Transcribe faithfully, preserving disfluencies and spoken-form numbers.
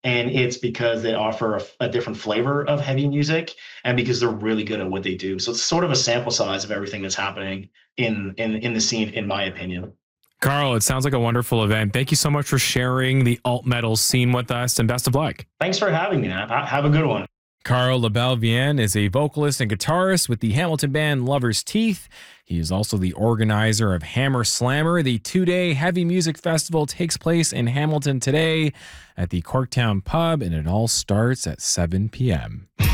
And it's because they offer a, a different flavor of heavy music and because they're really good at what they do. So it's sort of a sample size of everything that's happening in in in the scene, in my opinion. Carl, it sounds like a wonderful event. Thank you so much for sharing the alt metal scene with us, and best of luck. Thanks for having me, Nap. Have a good one. Carl LaBellevienne is a vocalist and guitarist with the Hamilton band Lover's Teeth. He is also the organizer of Hammer Slammer. The two-day heavy music festival takes place in Hamilton today at the Corktown Pub, and it all starts at seven p.m.